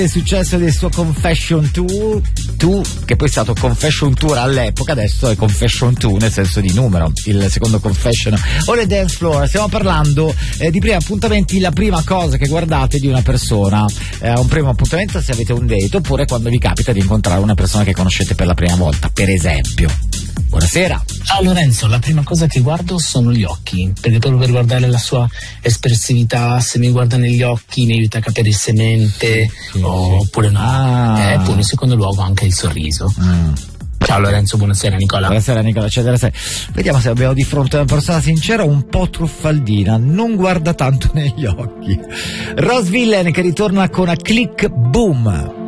È successo del suo Confession Tour, che poi è stato Confession Tour all'epoca, adesso è Confession 2 nel senso di numero, il secondo Confession. Ora Dance Floor, stiamo parlando di primi appuntamenti, la prima cosa che guardate di una persona, un primo appuntamento se avete un date, oppure quando vi capita di incontrare una persona che conoscete per la prima volta, per esempio. Buonasera. Ciao Lorenzo, la prima cosa che guardo sono gli occhi, perché proprio per guardare la sua espressività, se mi guarda negli occhi mi aiuta a capire se mente oppure no. E poi in secondo luogo anche il sorriso. Ciao Lorenzo, buonasera Nicola. Buonasera Nicola, vediamo se abbiamo di fronte una persona sincera, un po' truffaldina, non guarda tanto negli occhi. Rose Villain che ritorna con A Click Boom.